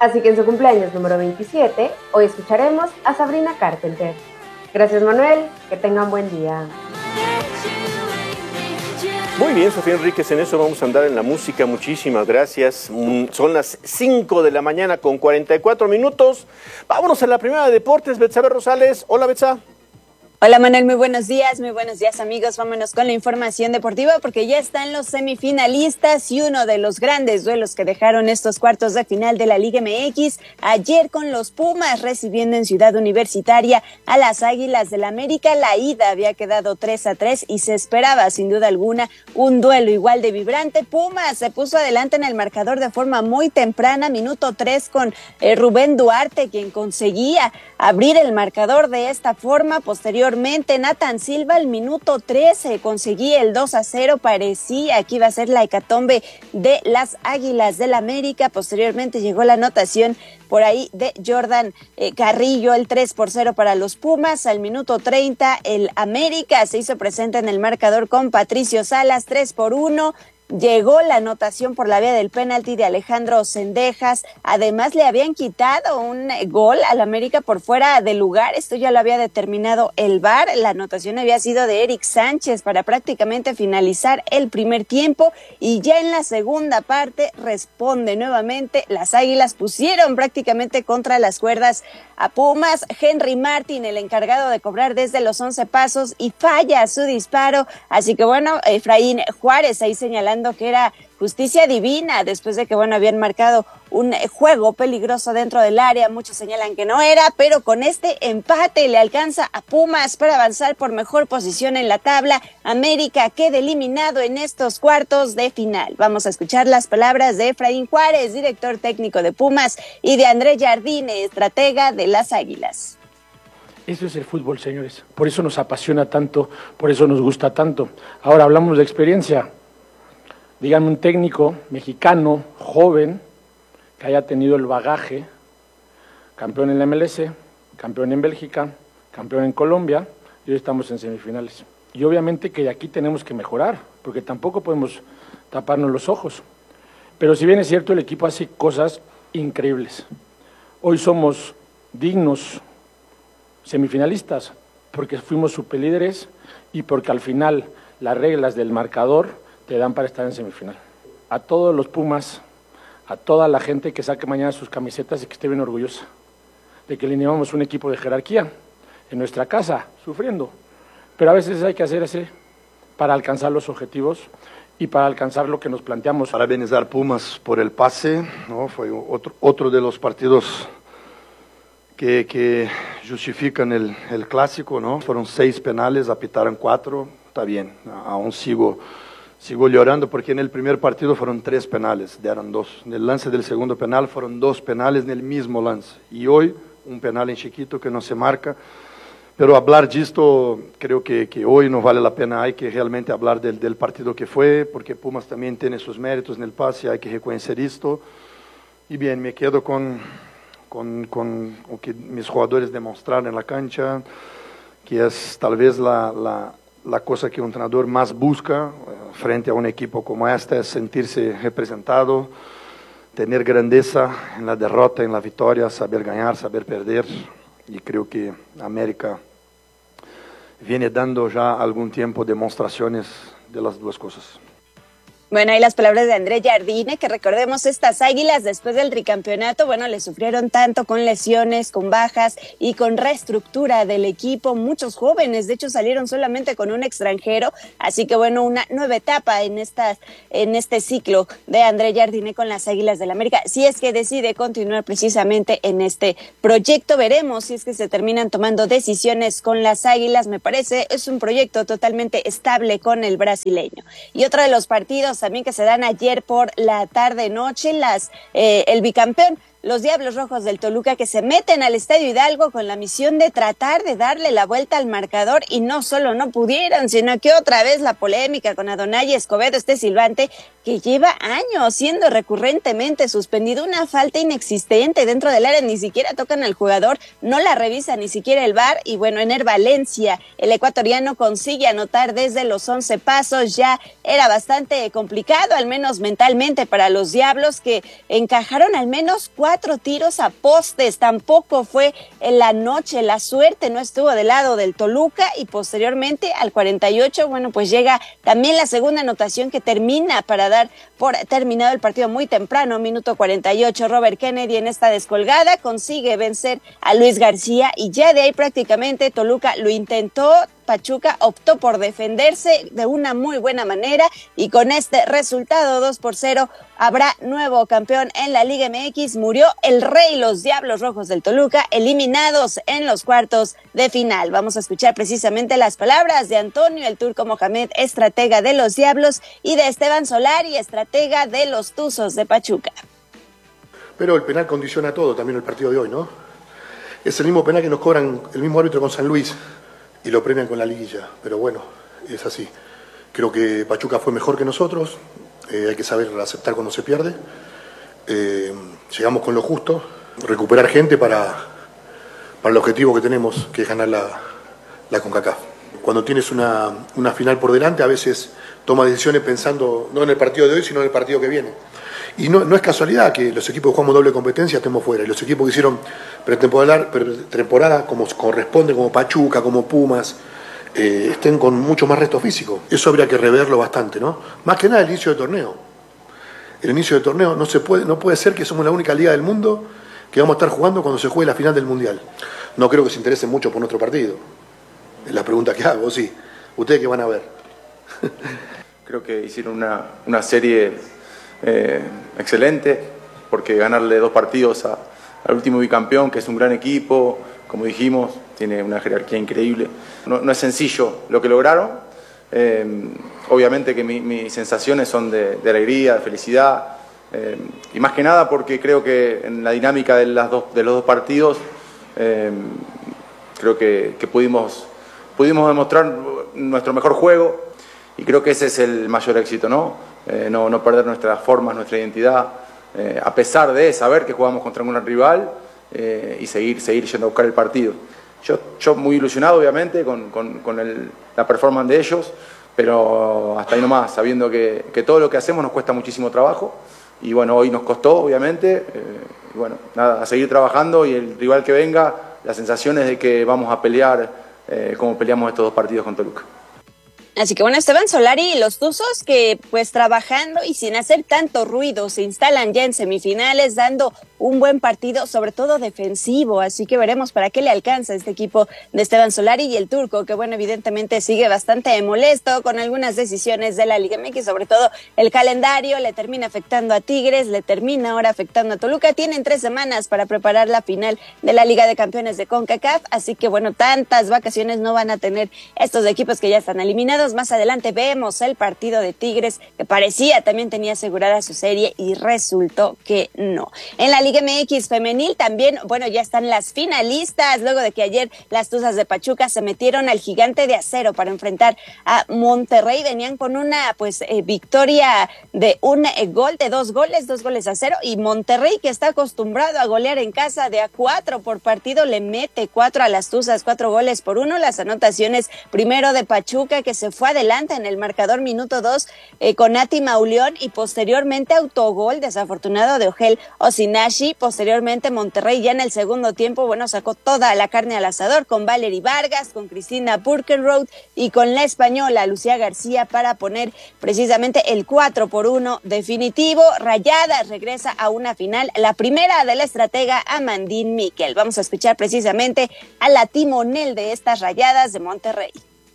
Así que en su cumpleaños número 27, hoy escucharemos a Sabrina Carpenter. Gracias, Manuel, que tengan buen día. Muy bien, Sofía Enríquez, en eso vamos a andar en la música. Muchísimas gracias. Son las 5 de la mañana con 44 minutos. Vámonos a la primera de deportes. Betsabe Rosales. Hola, Betsa. Hola Manuel, muy buenos días amigos, vámonos con la información deportiva porque ya están los semifinalistas y uno de los grandes duelos que dejaron estos cuartos de final de la Liga MX, ayer con los Pumas recibiendo en Ciudad Universitaria a las Águilas del América. La ida había quedado 3-3 y se esperaba sin duda alguna un duelo igual de vibrante. Pumas se puso adelante en el marcador de forma muy temprana, minuto 3 con Rubén Duarte, quien conseguía abrir el marcador de esta forma. Posteriormente Nathan Silva al minuto 13 conseguía el 2-0, parecía que iba a ser la hecatombe de las Águilas del América. Posteriormente llegó la anotación por ahí de Jordan Carrillo, el 3-0 para los Pumas. Al minuto 30 el América se hizo presente en el marcador con Patricio Salas, 3-1. Llegó la anotación por la vía del penalti de Alejandro Cendejas. Además, le habían quitado un gol al América por fuera de lugar. Esto ya lo había determinado el VAR. La anotación había sido de Eric Sánchez para prácticamente finalizar el primer tiempo. Y ya en la segunda parte responde nuevamente. Las Águilas pusieron prácticamente contra las cuerdas a Pumas. Henry Martin, el encargado de cobrar desde los 11 pasos, y falla su disparo. Así que bueno, Efraín Juárez ahí señalando que era justicia divina después de que habían marcado un juego peligroso dentro del área. Muchos señalan que no era, pero con este empate le alcanza a Pumas para avanzar por mejor posición en la tabla. América queda eliminado en estos cuartos de final. Vamos a escuchar las palabras de Efraín Juárez, director técnico de Pumas, y de André Jardine, estratega de las Águilas. Eso es el fútbol, señores. Por eso nos apasiona tanto, por eso nos gusta tanto. Ahora hablamos de experiencia. Díganme un técnico mexicano, joven, que haya tenido el bagaje, campeón en la MLS, campeón en Bélgica, campeón en Colombia, y hoy estamos en semifinales. Y obviamente que de aquí tenemos que mejorar, porque tampoco podemos taparnos los ojos. Pero si bien es cierto, el equipo hace cosas increíbles. Hoy somos dignos semifinalistas, porque fuimos superlíderes y porque al final las reglas del marcador te dan para estar en semifinal. A todos los Pumas, a toda la gente que saque mañana sus camisetas y que esté bien orgullosa de que le llevamos un equipo de jerarquía en nuestra casa, sufriendo. Pero a veces hay que hacer así para alcanzar los objetivos y para alcanzar lo que nos planteamos. Parabenizar Pumas por el pase, ¿no? Fue otro de los partidos que justifican el clásico, ¿no? Fueron 6 penales, apitaron 4, está bien, aún sigo llorando porque en el primer partido fueron 3 penales, dieron 2. En el lance del segundo penal fueron 2 penales en el mismo lance. Y hoy un penal en chiquito que no se marca. Pero hablar de esto creo que hoy no vale la pena. Hay que realmente hablar del partido que fue, porque Pumas también tiene sus méritos en el pase, hay que reconocer esto. Y bien, me quedo con lo que mis jugadores demostraron en la cancha, que es tal vez la cosa que un entrenador más busca frente a un equipo como este, es sentirse representado, tener grandeza en la derrota, en la victoria, saber ganar, saber perder. Y creo que América viene dando ya algún tiempo demostraciones de las dos cosas. Bueno, ahí las palabras de André Jardine, que recordemos, estas Águilas después del tricampeonato, le sufrieron tanto con lesiones, con bajas y con reestructura del equipo. Muchos jóvenes, de hecho, salieron solamente con un extranjero, así que una nueva etapa en este ciclo de André Jardine con las Águilas del América. Si es que decide continuar precisamente en este proyecto, veremos si es que se terminan tomando decisiones con las Águilas. Me parece, es un proyecto totalmente estable con el brasileño. Y otro de los partidos también que se dan ayer por la tarde-noche, el bicampeón, los Diablos Rojos del Toluca, que se meten al Estadio Hidalgo con la misión de tratar de darle la vuelta al marcador, y no solo no pudieron, sino que otra vez la polémica con Adonai Escobedo, este silbante que lleva años siendo recurrentemente suspendido, una falta inexistente dentro del área, ni siquiera tocan al jugador, no la revisa ni siquiera el VAR. Y Ener Valencia, el ecuatoriano, consigue anotar desde los 11 pasos. Ya era bastante complicado, al menos mentalmente, para los Diablos, que encajaron al menos 4 4 tiros a postes. Tampoco fue en la noche, la suerte no estuvo del lado del Toluca, y posteriormente al 48, bueno, pues llega también la segunda anotación que termina para dar por terminado el partido muy temprano, minuto 48. Robert Kennedy en esta descolgada consigue vencer a Luis García, y ya de ahí prácticamente Toluca lo intentó. Pachuca optó por defenderse de una muy buena manera, y con este resultado 2-0 habrá nuevo campeón en la Liga MX. Murió el rey, los Diablos Rojos del Toluca, eliminados en los cuartos de final. Vamos a escuchar precisamente las palabras de Antonio el Turco Mohamed, estratega de los Diablos, y de Esteban Solari, estratega de los Tuzos de Pachuca. Pero el penal condiciona todo, también el partido de hoy, ¿no? Es el mismo penal que nos cobran el mismo árbitro con San Luis y lo premian con la liguilla, pero bueno, es así. Creo que Pachuca fue mejor que nosotros, hay que saber aceptar cuando se pierde. Llegamos con lo justo, recuperar gente para el objetivo que tenemos, que es ganar la CONCACAF. Cuando tienes una final por delante, a veces toma decisiones pensando no en el partido de hoy, sino en el partido que viene. Y no es casualidad que los equipos que jugamos doble competencia estemos fuera, y los equipos que hicieron pretemporada como corresponde, como Pachuca, como Pumas, estén con mucho más resto físico. Eso habría que reverlo bastante, ¿no? Más que nada el inicio del torneo. El inicio del torneo no puede ser que somos la única liga del mundo que vamos a estar jugando cuando se juegue la final del Mundial. No creo que se interesen mucho por nuestro partido. Es la pregunta que hago, sí. ¿Ustedes qué van a ver? Creo que hicieron una serie excelente, porque ganarle 2 partidos al último bicampeón, que es un gran equipo, como dijimos, tiene una jerarquía increíble. No es sencillo lo que lograron. Obviamente que mis sensaciones son de alegría, de felicidad, y más que nada porque creo que en la dinámica de los dos partidos creo que pudimos demostrar nuestro mejor juego, y creo que ese es el mayor éxito, ¿no? No perder nuestras formas, nuestra identidad, a pesar de saber que jugamos contra un gran rival, y seguir yendo a buscar el partido. Yo muy ilusionado, obviamente, con la performance de ellos, pero hasta ahí nomás, sabiendo que todo lo que hacemos nos cuesta muchísimo trabajo, y bueno, hoy nos costó, obviamente, y bueno, nada, a seguir trabajando, y el rival que venga, la sensación es de que vamos a pelear como peleamos estos 2 partidos con Toluca. Así que bueno, Esteban Solari y los Tuzos, que pues trabajando y sin hacer tanto ruido se instalan ya en semifinales, dando un buen partido, sobre todo defensivo. Así que veremos para qué le alcanza este equipo de Esteban Solari y el Turco, que bueno, evidentemente sigue bastante molesto con algunas decisiones de la Liga MX, sobre todo el calendario le termina afectando a Tigres, le termina ahora afectando a Toluca. Tienen 3 semanas para preparar la final de la Liga de Campeones de CONCACAF, así que bueno, tantas vacaciones no van a tener estos equipos que ya están eliminados. Más adelante vemos el partido de Tigres, que parecía también tenía asegurada su serie, y resultó que no. En la Liga MX femenil también, bueno, ya están las finalistas, luego de que ayer las Tuzas de Pachuca se metieron al Gigante de Acero para enfrentar a Monterrey. Venían con una victoria de un gol, de 2 goles a 0, y Monterrey, que está acostumbrado a golear en casa de a 4 por partido, le mete 4 a las Tuzas, 4-1. Las anotaciones primero de Pachuca, que se fue adelante en el marcador minuto 2 con Nati Mauleón, y posteriormente autogol desafortunado de Ogel Osinashi. Posteriormente Monterrey ya en el segundo tiempo, bueno, sacó toda la carne al asador con Valerie Vargas, con Cristina Burkenroth y con la española Lucía García para poner precisamente el 4-1 definitivo. Rayadas regresa a una final, la primera de la estratega Amandine Miquel. Vamos a escuchar precisamente a la timonel de estas Rayadas de Monterrey.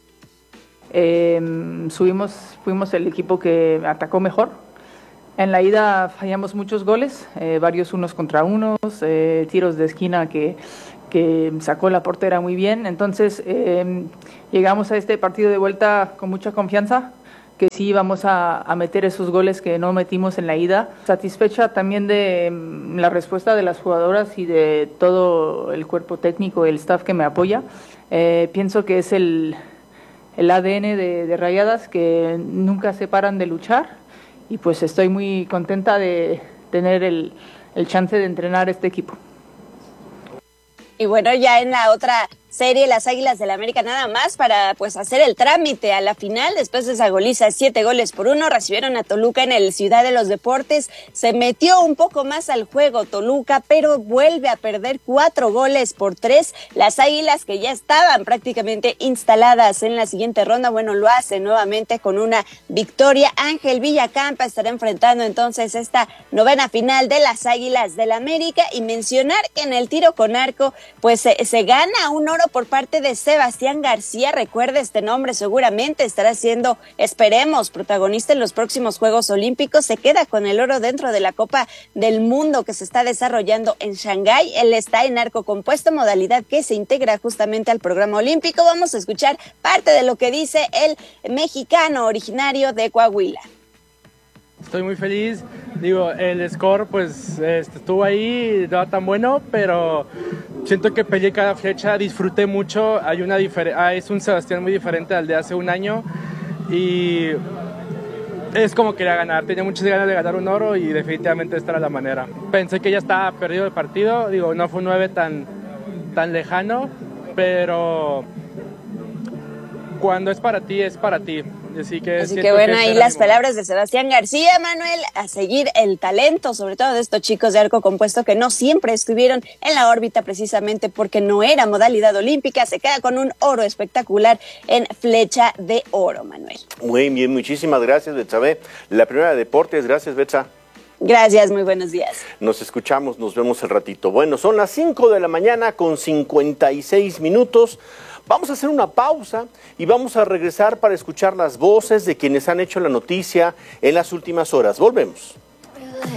Fuimos el equipo que atacó mejor. En la ida fallamos muchos goles, varios unos contra unos, tiros de esquina que sacó la portera muy bien. Entonces llegamos a este partido de vuelta con mucha confianza, que sí vamos a meter esos goles que no metimos en la ida. Satisfecha también de la respuesta de las jugadoras y de todo el cuerpo técnico, el staff que me apoya. Pienso que es el ADN de Rayadas, que nunca se paran de luchar, y pues estoy muy contenta de tener el chance de entrenar este equipo. Y bueno, ya en la otra serie. Las Águilas del América nada más para pues hacer el trámite a la final. Después de esa goliza 7-1, recibieron a Toluca en el Ciudad de los Deportes. Se metió un poco más al juego Toluca, pero vuelve a perder 4-3. Las Águilas, que ya estaban prácticamente instaladas en la siguiente ronda, bueno, lo hace nuevamente con una victoria. Ángel Villacampa estará enfrentando entonces esta novena final de las Águilas del América. Y mencionar que en el tiro con arco pues se gana un oro por parte de Sebastián García. Recuerde este nombre, seguramente estará siendo, esperemos, protagonista en los próximos Juegos Olímpicos. Se queda con el oro dentro de la Copa del Mundo que se está desarrollando en Shanghái. Él está en arco compuesto, modalidad que se integra justamente al programa olímpico. Vamos a escuchar parte de lo que dice el mexicano originario de Coahuila. Estoy muy feliz, digo, el score pues estuvo ahí, no tan bueno, pero siento que peleé cada flecha, disfruté mucho, es un Sebastián muy diferente al de hace un año y es como quería ganar, tenía muchas ganas de ganar un oro y definitivamente esta era la manera. Pensé que ya estaba perdido el partido, digo, no fue un 9 tan lejano, pero cuando es para ti, es para ti. Así que bueno, ahí las palabras de Sebastián García, Manuel, a seguir el talento, sobre todo de estos chicos de arco compuesto que no siempre estuvieron en la órbita precisamente porque no era modalidad olímpica. Se queda con un oro espectacular en flecha de oro, Manuel. Muy bien, muchísimas gracias, Betsabe. La primera de deportes, gracias, Betsa. Gracias, muy buenos días. Nos escuchamos, nos vemos el ratito. Bueno, son las 5 de la mañana con 56 minutos. Vamos a hacer una pausa y vamos a regresar para escuchar las voces de quienes han hecho la noticia en las últimas horas. Volvemos.